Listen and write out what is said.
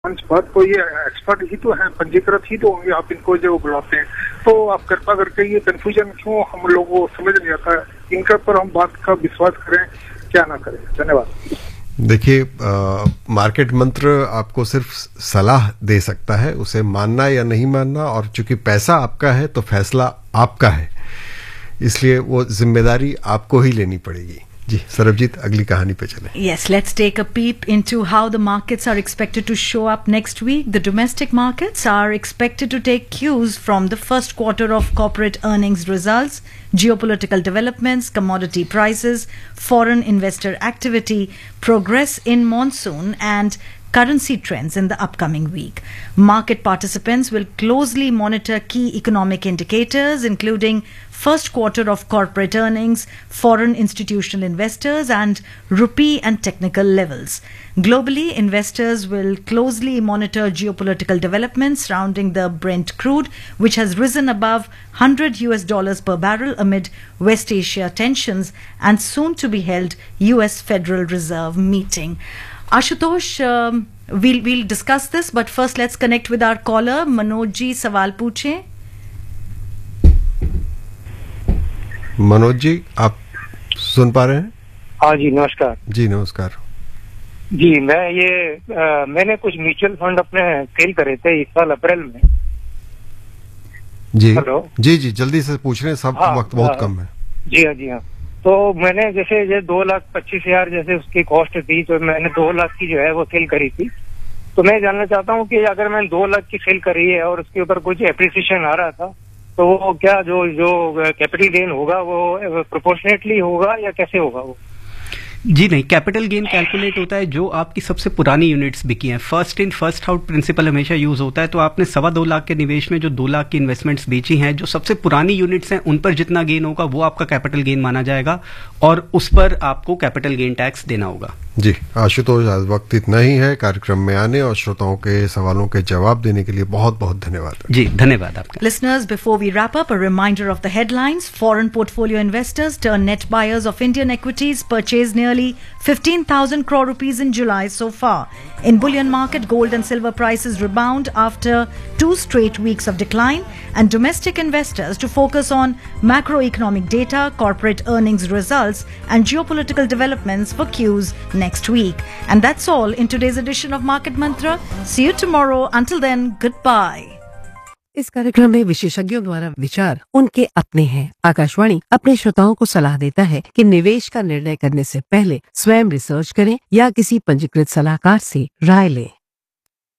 पांच बात तो ये एक्सपर्ट ही तो हैं, पंजीकृत ही तो होंगे, आप इनको जो बुलाते हैं, तो आप कृपा करके ये कंफ्यूजन क्यों हम लोगों को समझ नहीं आता है, इनके ऊपर हम बात का विश्वास करें क्या ना करें। धन्यवाद। देखिए, मार्केट मंत्र आपको सिर्फ सलाह दे सकता है, उसे मानना या नहीं मानना, और चूंकि पैसा आपका है तो फैसला आपका है, इसलिए वो जिम्मेदारी आपको ही लेनी पड़ेगी। जी सरबजीत, अगली कहानी पे चलें। Yes, let's take a peep into how the markets are expected to show up next week. The domestic markets are expected to take cues from the first quarter of corporate earnings results, geopolitical developments, commodity prices, foreign investor activity, progress in monsoon, and currency trends in the upcoming week. Market participants will closely monitor key economic indicators, including first quarter of corporate earnings, foreign institutional investors, and rupee and technical levels. Globally, investors will closely monitor geopolitical developments surrounding the Brent crude, which has risen above $100 per barrel amid West Asia tensions and soon to be held US Federal Reserve meeting. Ashutosh, we'll discuss this, but first let's connect with our caller. Manoj ji, सवाल पूछें। मनोज जी, आप सुन पा रहे हैं? हाँ जी, नमस्कार। जी नमस्कार। जी मैंने कुछ म्यूचुअल फंड अपने सेल करे थे इस साल अप्रैल में। जी हेलो। जी जी, जल्दी से पूछ रहे हैं, सब हाँ, वक्त बहुत कम है। जी हाँ जी हाँ। तो मैंने जैसे ये 2,25,000 जैसे उसकी कॉस्ट थी, तो मैंने 2 लाख की जो है वो सेल करी थी। तो मैं जानना चाहता हूँ कि अगर मैंने 2 लाख की सेल करी है और उसके ऊपर कुछ एप्रिसिएशन आ रहा था, तो वो क्या जो कैपिटल गेन होगा वो प्रोपोर्शनेटली होगा या कैसे होगा वो? जी नहीं, कैपिटल गेन कैलकुलेट होता है जो आपकी सबसे पुरानी यूनिट्स बिकी हैं। First in first out principal हमेशा यूज होता है। तो आपने 2.25 लाख के निवेश में जो 2 लाख की इन्वेस्टमेंट्स बेची हैं, जो सबसे पुरानी यूनिट्स हैं, उन पर जितना गेन होगा वो आपका कैपिटल गेन माना जाएगा और उस पर आपको कैपिटल गेन टैक्स देना होगा। जी आशुतोष, आज वक्त इतना ही है। कार्यक्रम में आने और श्रोताओं के सवालों के जवाब देने के लिए बहुत बहुत धन्यवाद। जी धन्यवाद आपका। Listeners, before we wrap up, a reminder of the headlines. Foreign portfolio investors turn net buyers of Indian equities, purchased nearly 15,000 crore rupees in July so far. In bullion market, gold and silver prices rebound after 2 straight weeks of decline, and domestic investors to focus on macroeconomic data, corporate earnings results, and geopolitical developments for cues next week. And that's all in today's edition of Market Mantra. See you tomorrow. Until then, goodbye. इस कार्यक्रम में विशेषज्ञों द्वारा विचार उनके अपने हैं। आकाशवाणी अपने श्रोताओं को सलाह देता है कि निवेश का निर्णय करने से पहले स्वयं रिसर्च करें या किसी पंजीकृत सलाहकार से राय लें।